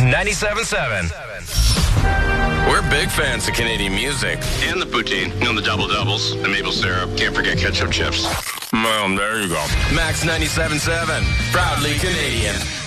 97.7. We're big fans of Canadian music. And the poutine. You know, the double doubles, the maple syrup. Can't forget ketchup chips. Well, there you go. Max 97.7. Proudly Canadian.